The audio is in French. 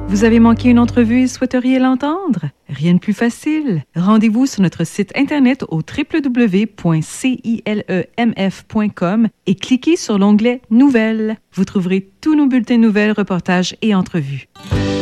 Vous avez manqué une entrevue et souhaiteriez l'entendre? Rien de plus facile. Rendez-vous sur notre site internet au www.cilemf.com et cliquez sur l'onglet Nouvelles. Vous trouverez tous nos bulletins de nouvelles, reportages et entrevues.